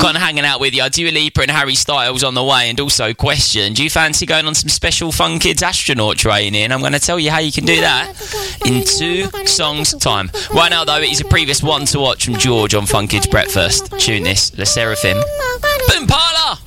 fun hanging out with you. Dua Lipa and Harry Styles on the way, and also question, do you fancy going on some special Fun Kids astronaut training? I'm going to tell you how you can do that in 2 songs' time. Right now, though, it is a previous one to watch from George on Fun Kids Breakfast. Tune this, Le Seraphim. Boom Parlour!